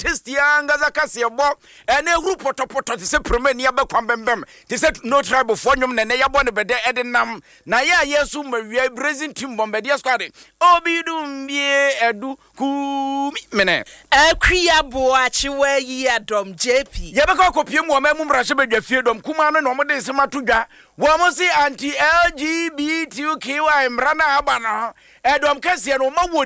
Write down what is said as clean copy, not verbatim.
artist yanga za kase bo ene huru potopoto te se promeni abekwa bembem te se no tribe for nwom ne yabo ne bede edenam na ya yesu mawie brazil team bombardier squad obidum bie edu ku mene akria boachi wa yi adom JP yebeka kopie mu o ma mu mrahye badwafie dom kuma no no mo de sema todwa wo mo si anti LGBTQI mrana aba no edom kase no ma